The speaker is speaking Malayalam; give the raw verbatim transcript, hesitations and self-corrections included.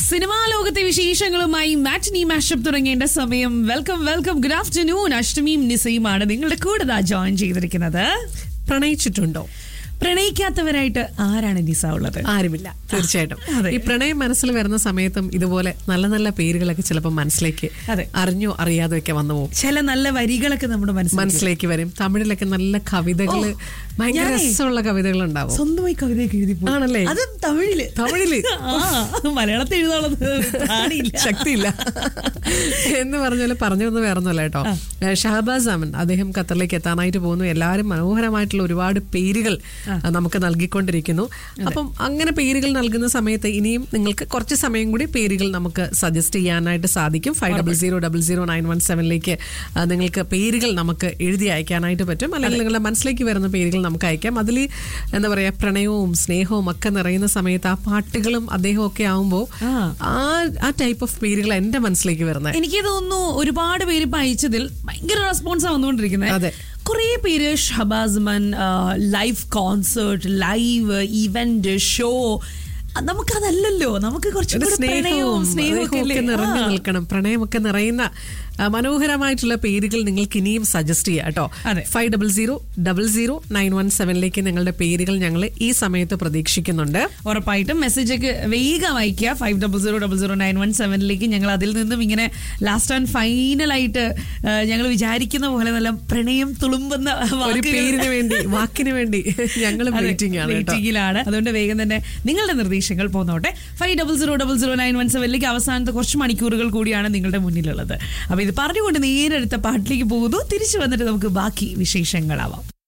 സിനിമാ ലോകത്തെ വിശേഷങ്ങളുമായി മാറ്റിനി മാഷപ്പ് തുടങ്ങേണ്ട സമയം. Welcome welcome good afternoon. അഷ്ടമിയും നിസയുമാണ് നിങ്ങളുടെ കൂടെ ജോയിൻ ചെയ്തിരിക്കുന്നത്. പ്രണയിച്ചിട്ടുണ്ടോ? പ്രണയിക്കാത്തവരായിട്ട് ആരാണ് നിസ ഉള്ളത്? ആരുമില്ല, തീർച്ചയായിട്ടും. ഈ പ്രണയം മനസ്സിൽ വരുന്ന സമയത്തും ഇതുപോലെ നല്ല നല്ല പേരുകളൊക്കെ ചിലപ്പോൾ മനസ്സിലേക്ക് അറിഞ്ഞോ അറിയാതെ ഒക്കെ വന്നു പോകും. ചില നല്ല വരികളൊക്കെ നമ്മുടെ മനസ്സിലേക്ക് വരും. തമിഴിലൊക്കെ നല്ല കവിതകള്, ഭയങ്കര രസമുള്ള കവിതകൾ ഉണ്ടാവും. സ്വന്തമായി കവിതയൊക്കെ എഴുതി ആണല്ലേ? അതും തമിഴില്. തമിഴില് മലയാളത്തിൽ എഴുതാനുള്ളത് ശക്തിയില്ല എന്ന് പറഞ്ഞാല് പറഞ്ഞു വന്ന് വേറൊന്നുമല്ല കേട്ടോ. ഷഹബാസ് അമൻ അദ്ദേഹം ഖത്തറിലേക്ക് എത്താനായിട്ട് പോകുന്നു. എല്ലാവരും മനോഹരമായിട്ടുള്ള ഒരുപാട് പേരുകൾ നമുക്ക് നൽകിക്കൊണ്ടിരിക്കുന്നു. അപ്പം അങ്ങനെ പേരുകൾ നൽകുന്ന സമയത്ത് ഇനിയും നിങ്ങൾക്ക് കുറച്ച് സമയം കൂടി പേരുകൾ നമുക്ക് സജസ്റ്റ് ചെയ്യാനായിട്ട് സാധിക്കും. Five double zero double zero nine one സെവനിലേക്ക് നിങ്ങൾക്ക് പേരുകൾ നമുക്ക് എഴുതി അയക്കാനായിട്ട് പറ്റും. അല്ലെങ്കിൽ നിങ്ങളുടെ മനസ്സിലേക്ക് വരുന്ന പേരുകൾ നമുക്ക് അയക്കാം. അതിൽ എന്താ പറയാ, പ്രണയവും സ്നേഹവും ഒക്കെ നിറയുന്ന സമയത്ത് ആ പാട്ടുകളും അദ്ദേഹവും ഒക്കെ ആവുമ്പോൾ ആ ആ ടൈപ്പ് ഓഫ് പേരുകൾ എന്റെ മനസ്സിലേക്ക് വരുന്നത്. എനിക്ക് തോന്നുന്നു ഒരുപാട് പേര് ഇപ്പൊ അയച്ചതിൽ ഭയങ്കര റെസ്പോൺസാണ് വന്നുകൊണ്ടിരിക്കുന്നത്. അതെ, കുറേ പേര് Shahbaz Aman live concert, live event, show. നമുക്കതല്ലല്ലോ, നമുക്ക് കുറച്ച് സ്നേഹവും സ്നേഹവും ഒക്കെ നിറഞ്ഞു നിൽക്കണം. പ്രണയമൊക്കെ നിറയുന്ന മനോഹരമായിട്ടുള്ള പേരുകൾ നിങ്ങൾക്ക് ഇനിയും സജസ്റ്റ് ചെയ്യാം കേട്ടോ. Five double zero double zero nine one സെവനിലേക്ക് നിങ്ങളുടെ പേരുകൾ ഞങ്ങൾ ഈ സമയത്ത് പ്രതീക്ഷിക്കുന്നുണ്ട്. ഉറപ്പായിട്ടും മെസ്സേജ് ഒക്കെ വേഗം അയക്കുക. Five double zero double zero nine one സെവനിലേക്ക്. ഞങ്ങൾ അതിൽ നിന്നും ഇങ്ങനെ ലാസ്റ്റ് ആൻഡ് ഫൈനലായിട്ട് ഞങ്ങൾ വിചാരിക്കുന്ന പോലെ നല്ല പ്രണയം തുളുമ്പുന്ന ഒരു പേരിന് വേണ്ടി, വാക്കിന് വേണ്ടി ഞങ്ങൾ വെയിറ്റിംഗിലാണ്. അതുകൊണ്ട് വേഗം തന്നെ നിങ്ങളുടെ നിർദ്ദേശങ്ങൾ പോന്നോട്ടെ. Five double zero double zero nine one സെവനിലേക്ക്. അവസാനത്തെ കുറച്ച് മണിക്കൂറുകൾ കൂടിയാണ് നിങ്ങളുടെ മുന്നിലുള്ളത്. അപ്പൊ ഇത് പറഞ്ഞുകൊണ്ട് നേരെ അടുത്ത പാട്ടിലേക്ക് പോകുന്നു. തിരിച്ചു വന്നിട്ട് നമുക്ക് ബാക്കി വിശേഷങ്ങളാവാം.